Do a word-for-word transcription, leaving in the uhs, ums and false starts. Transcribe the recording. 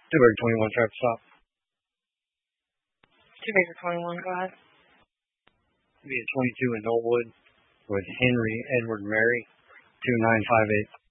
Two Baker twenty-one, traffic stop. Two Baker twenty-one, go ahead. Be at twenty-two in Knollwood with Henry Edward Mary, two nine five eight.